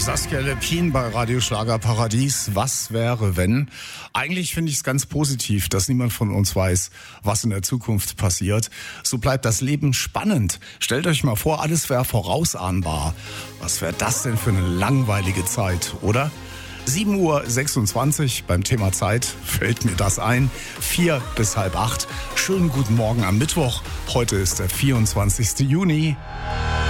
Saskia Lepin bei Radio Schlager Paradies. Was wäre, wenn? Eigentlich finde ich es ganz positiv, dass niemand von uns weiß, was in der Zukunft passiert. So bleibt das Leben spannend. Stellt euch mal vor, alles wäre vorausahnbar. Was wäre das denn für eine langweilige Zeit, oder? 7:26 Uhr beim Thema Zeit fällt mir das ein. 4 bis halb 8. Schönen guten Morgen am Mittwoch. Heute ist der 24. Juni.